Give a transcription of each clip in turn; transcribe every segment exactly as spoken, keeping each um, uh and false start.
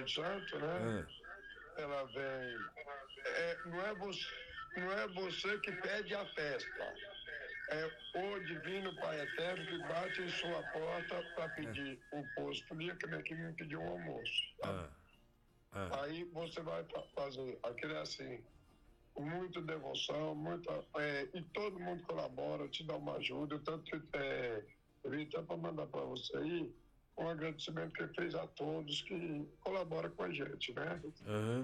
Espírito Santo, né? É. Ela vem... É, não, é você, não é você que pede a festa. É o Divino Pai Eterno que bate em sua porta para pedir é. o posto. Podia que minha me pediu um almoço. Tá? Ah. Ah. Aí você vai fazer aquele assim... muita devoção, muita, é, e todo mundo colabora, te dá uma ajuda. Tanto que é, eu vim até para mandar para você aí um agradecimento que ele fez a todos que colaboram com a gente, né? Uhum.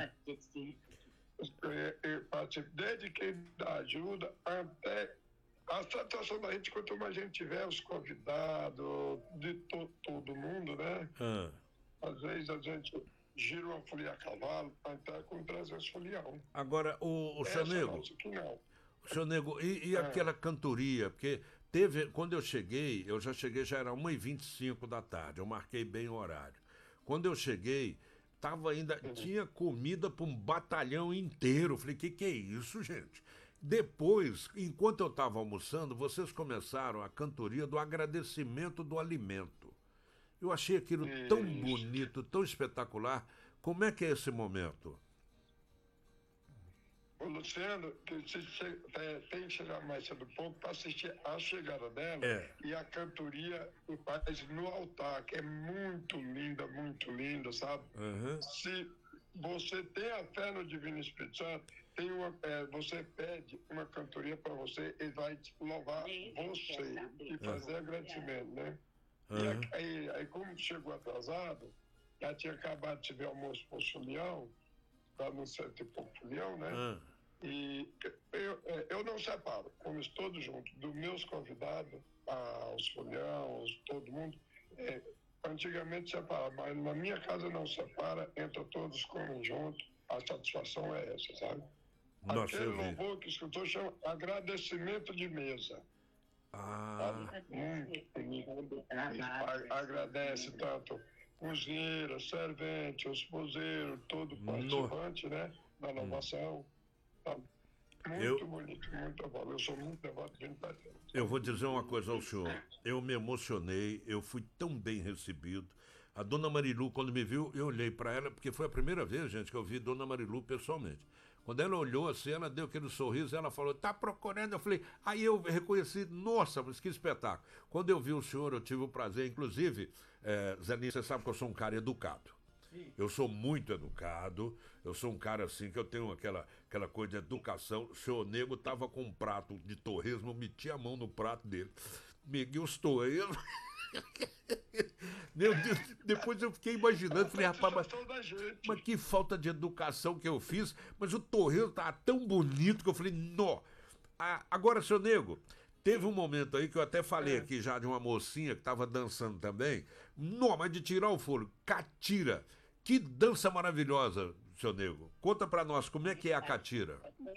É, é, desde quem dá ajuda até a satisfação da gente, quanto mais a gente tiver, os convidados, de to, todo mundo, né? Uhum. Às vezes a gente gira uma folia a cavalo, até com trezentos folião. Agora, o, o senhor Nego, o senhor Nego, e, e é. aquela cantoria, porque teve, quando eu cheguei, eu já cheguei, já era uma e vinte e cinco da tarde, eu marquei bem o horário. Quando eu cheguei, tava ainda, uhum. tinha comida para um batalhão inteiro. Eu falei, que que é isso, gente? Depois, enquanto eu estava almoçando, vocês começaram a cantoria do agradecimento do alimento. Eu achei aquilo Isso. tão bonito, tão espetacular. Como é que é esse momento? O Luciano, que você tem que chegar mais cedo um pouco para assistir a chegada dela é. e a cantoria que faz no altar, que é muito linda, muito linda, sabe? Uhum. Se você tem a fé no Divino Espírito Santo, tem uma, é, você pede uma cantoria para você, ele vai louvar você e fazer uhum. agradecimento, né? Uhum. E aí, aí, como chegou atrasado, já tinha acabado de ver almoço por folião, lá no cento e pouco folião, né? Uhum. E eu, eu não separo, como todos juntos, dos meus convidados, aos foliões, todo mundo. É, antigamente separava, mas na minha casa não separa, entra todos comem junto, a satisfação é essa, sabe? Nossa, aquele louvor que o escritor chama agradecimento de mesa. Ah. Hum, agradece tanto cozinheiro, servente, esposeiro, todo participante, no... né, da louvação. Tá muito eu... bonito, muito bom. Eu sou muito devoto de Divino. Eu vou dizer uma coisa ao senhor. Eu me emocionei, eu fui tão bem recebido. A dona Marilu, quando me viu, eu olhei para ela, porque foi a primeira vez, gente, que eu vi dona Marilu pessoalmente. Quando ela olhou assim, ela deu aquele sorriso, ela falou, tá procurando? Eu falei, aí eu reconheci, nossa, mas que espetáculo. Quando eu vi o senhor, eu tive o prazer, inclusive, é, Zeninho, você sabe que eu sou um cara educado. Sim. Eu sou muito educado, eu sou um cara assim, que eu tenho aquela, aquela coisa de educação. O senhor Nego estava com um prato de torresmo, eu meti a mão no prato dele, meguei os torresmos. Meu Deus, depois eu fiquei imaginando, falei, rapaz, mas, mas que falta de educação que eu fiz, mas o torresmo estava tão bonito que eu falei, nó. Ah, agora, senhor Nego, teve um momento aí que eu até falei aqui já de uma mocinha que estava dançando também, nó, mas de tirar o fôlego, catira, que dança maravilhosa, senhor Nego. Conta pra nós, como é que é a catira?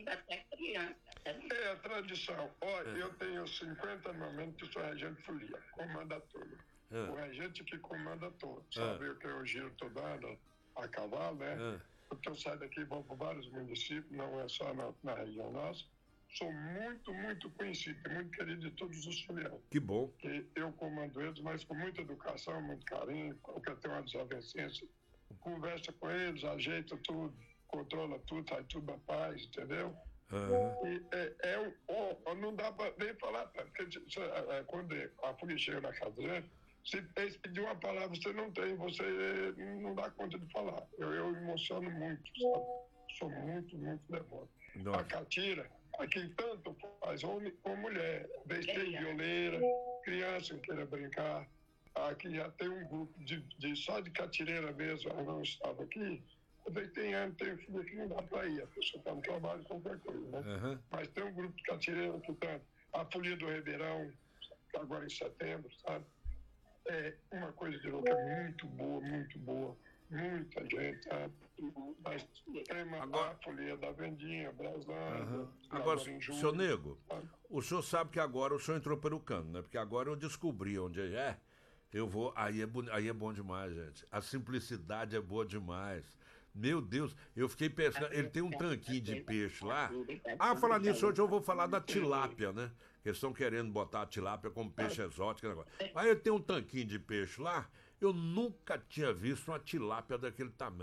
É a tradição. Olha, é. eu tenho cinquenta momentos que sou regente folia, comanda tudo. É. O regente que comanda tudo, sabe? É. Eu que eu giro toda ano a cavalo, né? É. Porque eu saio daqui e vou para vários municípios, não é só na, na região nossa. Sou muito, muito conhecido, muito querido de todos os foliões. Que bom. E eu comando eles, mas com muita educação, muito carinho, qualquer tem uma desavencência, conversa com eles, ajeita tudo, controla tudo, sai tudo na paz, entendeu? Uhum. E é, é um, oh, não dá para nem falar, porque se, é, quando a polícia chega na casa dele, se eles pedir uma palavra, você não tem, você não dá conta de falar. Eu, eu emociono muito, sabe? Sou muito, muito devoto. Nossa. A catira, aqui tanto faz homem como mulher, vestido violeira, criança que queira brincar. Aqui já tem um grupo de, de só de catireira mesmo, eu não estava aqui. Tem ano, tem filho que não dá para ir, a pessoa está no trabalho, qualquer coisa, né? Uhum. Mas tem um grupo de catireira que tá, a Folia do Ribeirão, agora em setembro, sabe? É uma coisa de louca muito boa, muito boa. Muita gente, sabe? Mas tem uma agora... a Folia da Vendinha, Braslândia. Uhum. Agora, senhor Nego, sabe? O senhor sabe que agora o senhor entrou pelo cano, né? Porque agora eu descobri onde é. Eu vou, aí é, aí é bom demais, gente. A simplicidade é boa demais. Meu Deus, eu fiquei pensando, ele tem um tanquinho de peixe lá. Ah, falar nisso, hoje eu vou falar da tilápia, né? Que eles estão querendo botar a tilápia como peixe exótico. Negócio. Aí ele tem um tanquinho de peixe lá, eu nunca tinha visto uma tilápia daquele tamanho.